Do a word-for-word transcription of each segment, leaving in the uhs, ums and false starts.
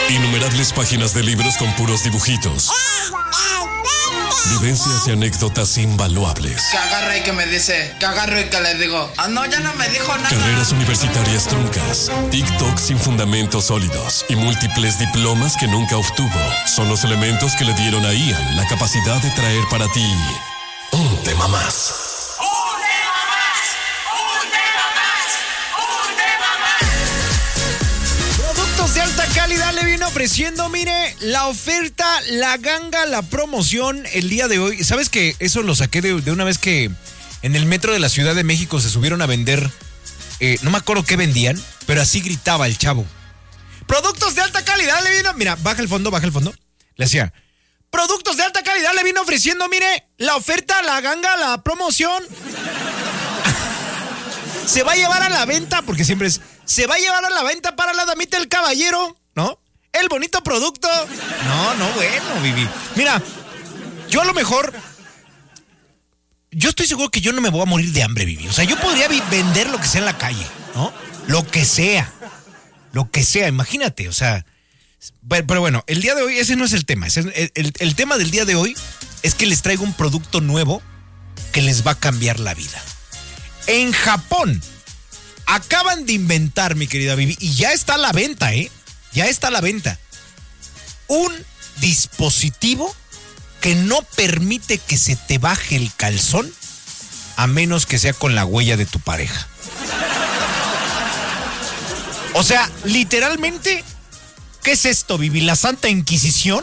Innumerables páginas de libros con puros dibujitos. Vivencias y anécdotas invaluables. Que agarra y que me dice, que agarro y que le digo, ah, no, ya no me dijo nada. Carreras universitarias truncas, TikTok sin fundamentos sólidos y múltiples diplomas que nunca obtuvo son los elementos que le dieron a Ian la capacidad de traer para ti un tema más. De alta calidad le vino ofreciendo, mire, la oferta, la ganga, la promoción el día de hoy. ¿Sabes que eso lo saqué de, de una vez que en el metro de la Ciudad de México se subieron a vender, eh, no me acuerdo qué vendían, pero así gritaba el chavo. Productos de alta calidad le vino, mira, baja el fondo, baja el fondo. Le decía, productos de alta calidad le vino ofreciendo, mire, la oferta, la ganga, la promoción. Se va a llevar a la venta, porque siempre es, se va a llevar a la venta para la damita el caballero, ¿no? El bonito producto. No, no, bueno, Vivi. Mira, yo a lo mejor, yo estoy seguro que yo no me voy a morir de hambre, Vivi. O sea, yo podría vi- vender lo que sea en la calle, ¿no? Lo que sea, lo que sea, imagínate, o sea. Pero, pero bueno, el día de hoy, ese no es el tema. Ese, el, el, el tema del día de hoy es que les traigo un producto nuevo que les va a cambiar la vida. En Japón acaban de inventar, mi querida Vivi, y ya está a la venta, ¿eh? Ya está a la venta. Un dispositivo que no permite que se te baje el calzón a menos que sea con la huella de tu pareja. O sea, literalmente, ¿qué es esto, Vivi? ¿La Santa Inquisición?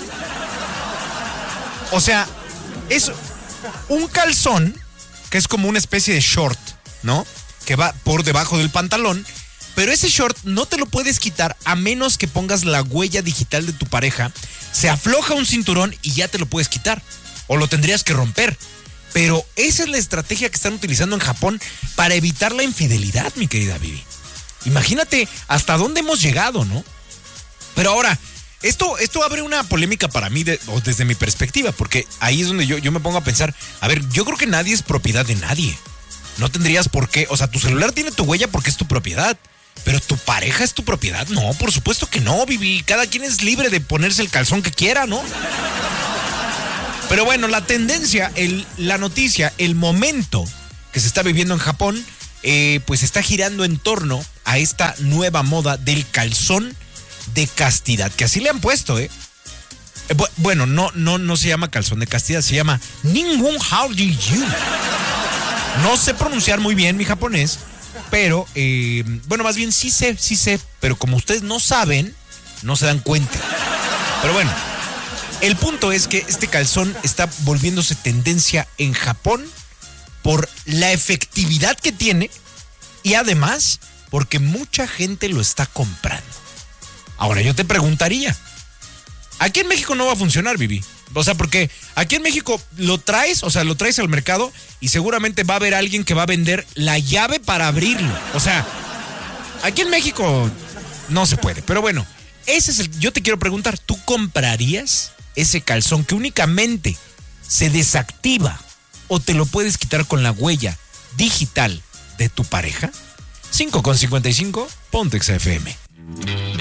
O sea, es un calzón que es como una especie de short, ¿no? Que va por debajo del pantalón, pero ese short no te lo puedes quitar a menos que pongas la huella digital de tu pareja, se afloja un cinturón y ya te lo puedes quitar, o lo tendrías que romper. Pero esa es la estrategia que están utilizando en Japón para evitar la infidelidad, mi querida Vivi. Imagínate hasta dónde hemos llegado, ¿no? Pero ahora, esto, esto abre una polémica para mí de, o desde mi perspectiva, porque ahí es donde yo, yo me pongo a pensar, a ver, yo creo que nadie es propiedad de nadie. No tendrías por qué, o sea, tu celular tiene tu huella porque es tu propiedad, pero tu pareja es tu propiedad. No, por supuesto que no, Vivi. Cada quien es libre de ponerse el calzón que quiera, ¿no? Pero bueno, la tendencia, el, la noticia, el momento que se está viviendo en Japón, eh, pues está girando en torno a esta nueva moda del calzón de castidad, que así le han puesto, ¿eh? eh bu- bueno, no, no, no se llama calzón de castidad, se llama Ningun Howdy You. No sé pronunciar muy bien mi japonés, pero, eh, bueno, más bien sí sé, sí sé, pero como ustedes no saben, no se dan cuenta. Pero bueno, el punto es que este calzón está volviéndose tendencia en Japón por la efectividad que tiene y además porque mucha gente lo está comprando. Ahora yo te preguntaría, aquí en México no va a funcionar, Vivi. O sea, porque aquí en México lo traes, o sea, lo traes al mercado y seguramente va a haber alguien que va a vender la llave para abrirlo. O sea, aquí en México no se puede. Pero bueno, ese es el, yo te quiero preguntar, ¿tú comprarías ese calzón que únicamente se desactiva o te lo puedes quitar con la huella digital de tu pareja? cinco con cincuenta y cinco, Pontex F M.